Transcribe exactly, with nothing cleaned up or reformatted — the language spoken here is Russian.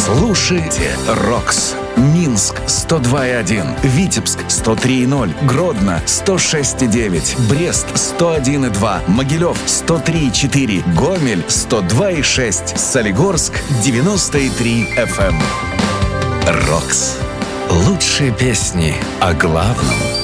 Слушайте Рокс. Минск сто два и один, Витебск сто три и ноль, Гродно сто шесть и девять, Брест сто один и два, Могилев сто три и четыре, Гомель сто два и шесть, Солигорск девяносто и три эф эм. Рокс. Лучшие песни о главном.